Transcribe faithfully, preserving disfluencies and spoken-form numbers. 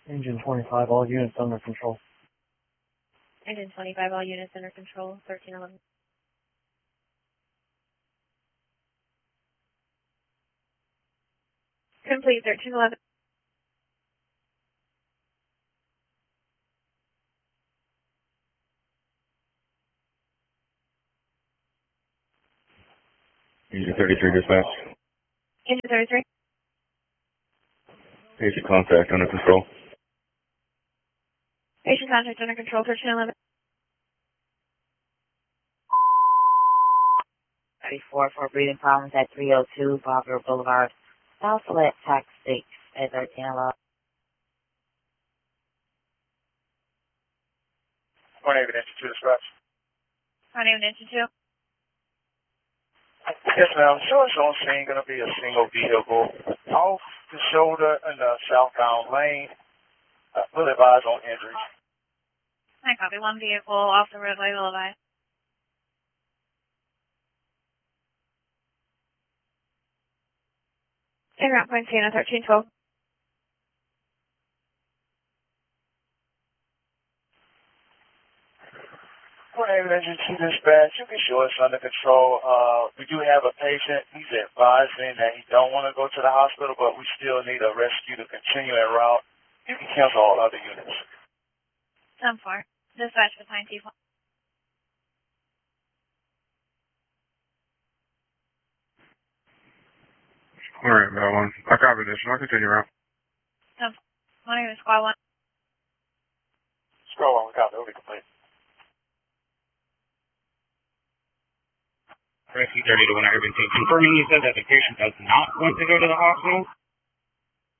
Engine twenty-five, all units under control. Engine twenty-five, all units under control, thirteen eleven. Complete, thirteen eleven. Engine thirty-three dispatch. Engine thirty-three. Patient contact under control. Patient contact under control, thirteen eleven. thirty-four for breathing problems at three oh two Barber Boulevard, South Select Tax six at thirteen eleven. One Navy Engine two dispatch. One Navy Engine two. Yes, ma'am. So it's on scene going to be a single vehicle off the shoulder in the southbound lane. Uh, will advise on injuries. I copy. One vehicle off the roadway, will advise. En route point Sienna, thirteen twelve. One Navy Engine two dispatch. You can show us under control. Uh, we do have a patient. He's advising that he don't want to go to the hospital, but we still need a rescue to continue en route. You can cancel all other units. ten four. Dispatch with nine T one. Alright, that one. I copy this. I'll continue around. ten four. My name is Squad one. Scroll on, copy. It'll be complete. Rescue thirty to one Urban Team. Confirming you said that the patient does not want to go to the hospital?